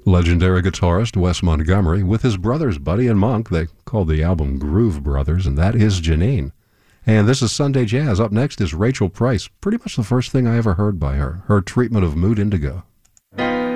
Legendary guitarist Wes Montgomery with his brothers Buddy and Monk. They called the album Groove Brothers, and that is Janine. And this is Sunday Jazz. Up next is Rachel Price. Pretty much the first thing I ever heard by her, her treatment of Mood Indigo.